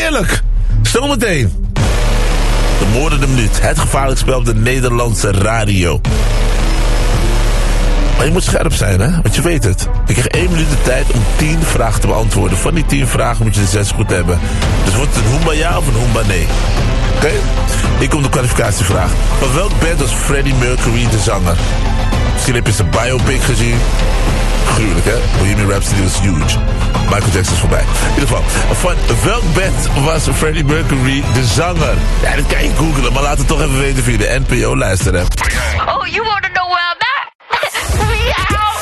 Heerlijk. Zometeen. De moordende minuut. Het gevaarlijk spel op de Nederlandse radio. Maar je moet scherp zijn, hè? Want je weet het. Je krijgt 1 minuut de tijd om 10 vragen te beantwoorden. Van die 10 vragen moet je er 6 goed hebben. Dus wordt het een Hoomba ja of een Hoomba nee? Oké? Hier komt de kwalificatievraag. Van welk band was Freddie Mercury de zanger? Misschien heb je zijn biopic gezien. Gruwelijk, hè? Bohemian Rhapsody was huge. Michael Jackson is voorbij. In ieder geval, van welk band was Freddie Mercury de zanger? Ja, dat kan je googlen, maar laat het toch even weten via de NPO-lijster, hè? Oh, you want to know where I'm at? 3 hours.